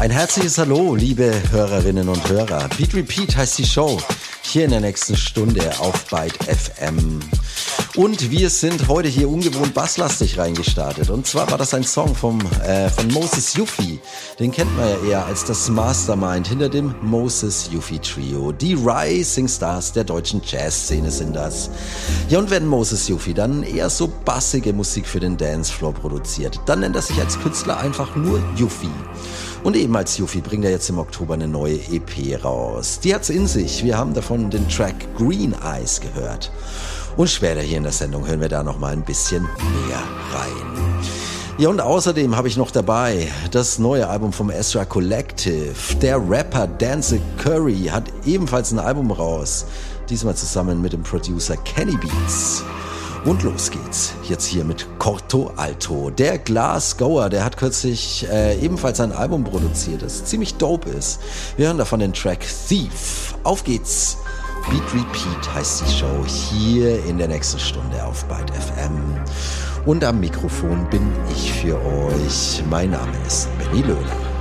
Ein herzliches Hallo, liebe Hörerinnen und Hörer. Beat Repeat heißt die Show, hier in der nächsten Stunde auf Byte FM. Und wir sind heute hier ungewohnt basslastig reingestartet. Und zwar war das ein Song von Moses Yuffie. Den kennt man ja eher als das Mastermind hinter dem Moses Yuffie Trio. Die Rising Stars der deutschen Jazzszene sind das. Ja, und wenn Moses Yuffie dann eher so bassige Musik für den Dancefloor produziert, dann nennt er sich als Künstler einfach nur Yuffie. Und eben als Yuffie bringt er jetzt im Oktober eine neue EP raus. Die hat's in sich. Wir haben davon den Track Green Eyes gehört. Und später hier in der Sendung hören wir da noch mal ein bisschen mehr rein. Ja, und außerdem habe ich noch dabei das neue Album vom Ezra Collective. Der Rapper Denzel Curry hat ebenfalls ein Album raus. Diesmal zusammen mit dem Producer Kenny Beats. Und los geht's jetzt hier mit Corto Alto. Der Glasgower, der hat kürzlich ebenfalls ein Album produziert, das ziemlich dope ist. Wir hören davon den Track Thief. Auf geht's! Beat Repeat heißt die Show hier in der nächsten Stunde auf Byte FM. Und am Mikrofon bin ich für euch. Mein Name ist Benny Löhler.